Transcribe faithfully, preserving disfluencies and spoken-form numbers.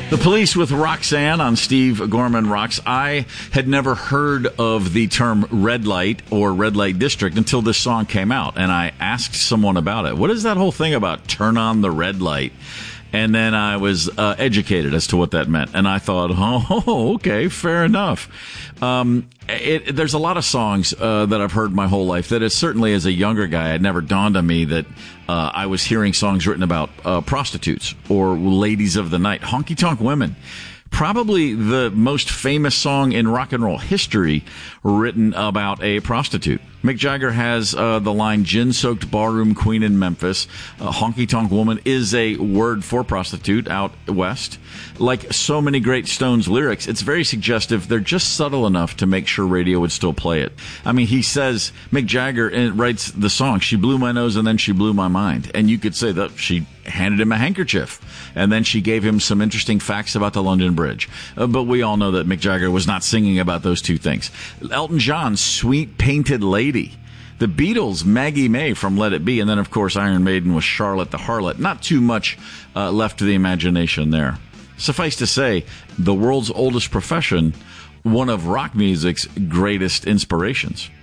The Police with Roxanne on Steve Gorman Rocks. I had never heard of the term red light or red light district until this song came out, and I asked someone about it. What is that whole thing about turn on the red light? And then I was uh, educated as to what that meant. And I thought, oh, okay, fair enough. Um, it, there's a lot of songs uh, that I've heard my whole life that is certainly as a younger guy, it never dawned on me that uh, I was hearing songs written about uh, prostitutes or ladies of the night, honky-tonk women. Probably the most famous song in rock and roll history written about a prostitute. Mick Jagger has uh, the line, gin-soaked ballroom queen in Memphis. A honky-tonk woman is a word for prostitute out west. Like so many great Stones lyrics, it's very suggestive. They're just subtle enough to make sure radio would still play it. I mean, he says, Mick Jagger writes the song, she blew my nose and then she blew my mind. And you could say that she handed him a handkerchief, and then she gave him some interesting facts about the London Bridge. Uh, but we all know that Mick Jagger was not singing about those two things. Elton John, Sweet Painted Lady. The Beatles, Maggie May from Let It Be. And then, of course, Iron Maiden was Charlotte the Harlot. Not too much uh, left to the imagination there. Suffice to say, the world's oldest profession, one of rock music's greatest inspirations.